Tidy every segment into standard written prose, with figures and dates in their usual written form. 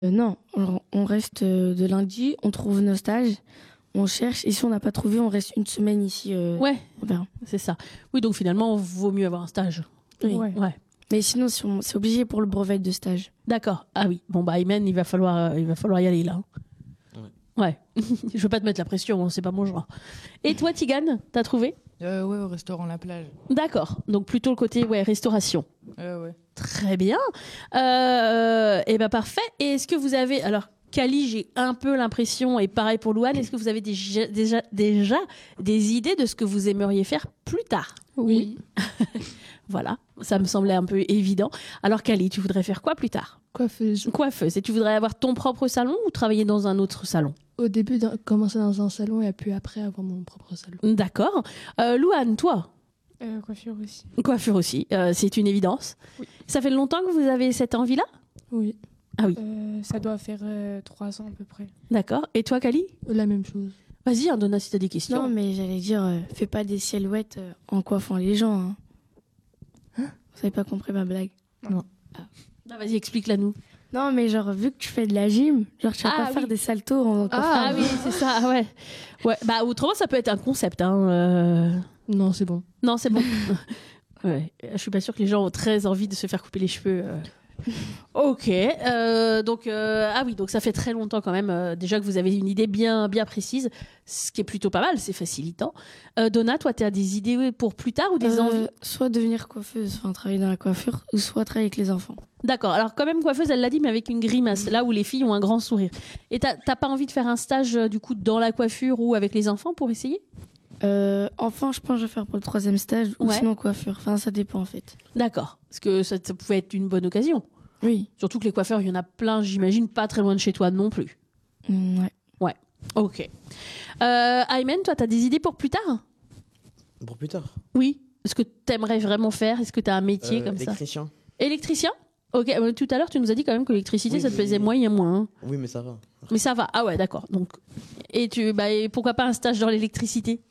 Non, on reste de lundi, on trouve nos stages, on cherche, et si on n'a pas trouvé, on reste une semaine ici. Ouais, On verra. c'est ça. Oui, donc finalement, vaut mieux avoir un stage. Oui. Ouais. Mais sinon, c'est obligé pour le brevet de stage. D'accord. Ah oui. Bon, bah, Aymen, il va falloir y aller, là. Ouais. Je veux pas te mettre la pression, hein, c'est pas mon genre. Et toi, Tigane, t'as trouvé? Ouais, au restaurant La Plage. D'accord. Donc plutôt le côté, restauration. Ouais. Très bien. Et ben parfait. Et est-ce que vous avez... Alors, Kali, j'ai un peu l'impression, et pareil pour Louane, est-ce que vous avez déjà des idées de ce que vous aimeriez faire plus tard? Oui. Voilà, ça me semblait un peu évident. Alors Kali, tu voudrais faire quoi plus tard? Coiffeuse. Coiffeuse. Et tu voudrais avoir ton propre salon ou travailler dans un autre salon? Au début, commencer dans un salon et puis après avoir mon propre salon. D'accord. Louane, toi? Coiffure aussi. Coiffure aussi, c'est une évidence. Oui. Ça fait longtemps que vous avez cette envie-là? Oui. Ah oui. Ça doit faire 3 ans à peu près. D'accord. Et toi, Kali? La même chose. Vas-y, Donna, si t'as des questions. Non, mais j'allais dire, fais pas des silhouettes en coiffant les gens. Hein. Vous avez pas compris ma blague? Non. Ah, vas-y, explique-la nous. Non, mais genre, vu que tu fais de la gym, genre, tu vas pas faire des saltos en coiffant. Ah oui, c'est ça, ouais. Ouais, bah autrement, ça peut être un concept. Hein, Non, c'est bon. Non, c'est bon. Ouais, je suis pas sûre que les gens ont très envie de se faire couper les cheveux. Ok, donc ah oui, donc ça fait très longtemps quand même. Déjà que vous avez une idée bien précise, ce qui est plutôt pas mal, c'est facilitant. Donna, toi, tu as des idées pour plus tard ou des envies? Soit devenir coiffeuse, enfin travailler dans la coiffure, ou soit travailler avec les enfants. D'accord. Alors quand même coiffeuse, elle l'a dit, mais avec une grimace, là où les filles ont un grand sourire. Et t'as pas envie de faire un stage du coup dans la coiffure ou avec les enfants pour essayer? Enfant, je pense que je vais faire pour le 3e stage, ou Ouais. sinon coiffure. Enfin, ça dépend en fait. D'accord. Parce que ça pouvait être une bonne occasion. Oui. Surtout que les coiffeurs, il y en a plein, j'imagine, pas très loin de chez toi non plus. Ouais. Ok. Aymen, toi, t'as des idées pour plus tard? Pour plus tard. Oui. Est-ce que t'aimerais vraiment faire? Est-ce que t'as un métier comme ça? Électricien. Électricien? Ok. Tout à l'heure, tu nous as dit quand même que l'électricité, Oui, ça te plaisait mais- moyen moins. Hein. Oui, mais ça va. Mais ça va. Ah ouais, d'accord. Donc, et pourquoi pas un stage dans l'électricité?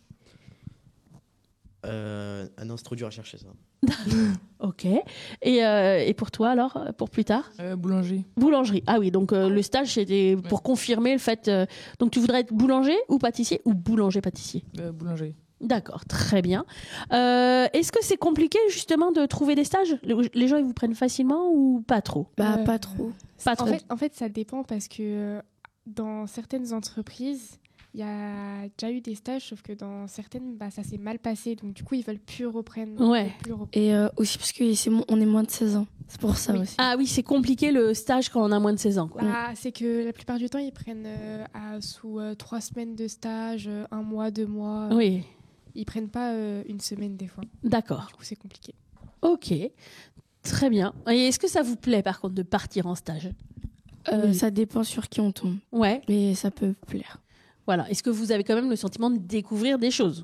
Ah non, c'est trop dur à chercher ça. Ok. Et pour toi alors, pour plus tard? Boulanger. Boulangerie. Ah oui, donc le stage c'était pour confirmer le fait. Donc tu voudrais être boulanger ou pâtissier ou boulanger-pâtissier? Boulanger. D'accord, très bien. Est-ce que c'est compliqué justement de trouver des stages? Les gens ils vous prennent facilement ou pas trop? Bah, pas trop. Pas trop. En fait, ça dépend parce que dans certaines entreprises, il y a déjà eu des stages, sauf que dans certaines, ça s'est mal passé. Donc, du coup, ils veulent plus reprendre. Ouais. Et aussi parce qu'on est moins de 16 ans. C'est pour ça Oui. aussi. Ah oui, c'est compliqué le stage quand on a moins de 16 ans. Quoi. C'est que la plupart du temps, ils prennent sous 3 semaines de stage, 1 mois, 2 mois. Oui, Ils prennent pas une semaine des fois. d'accord. Du coup, c'est compliqué. Ok, très bien. Et est-ce que ça vous plaît par contre de partir en stage? Ça dépend sur qui on tombe. Ouais, Mais ça peut plaire. voilà. Est-ce que vous avez quand même le sentiment de découvrir des choses?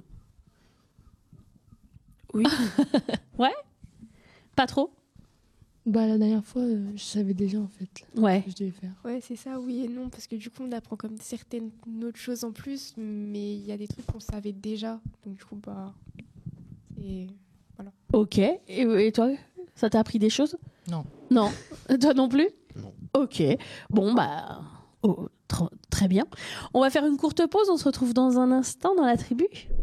Oui. Ouais? Pas trop? Bah, la dernière fois, je savais déjà en fait Ouais. ce que je devais faire. Ouais, c'est ça, oui et non, parce que du coup, on apprend comme certaines autres choses en plus, mais il y a des trucs qu'on savait déjà. Donc, du coup, et Ok. Et toi, ça t'a appris des choses? Non. Non. Toi non plus? Non. Ok. Bon, très bien. On va faire une courte pause. On se retrouve dans un instant dans la tribu.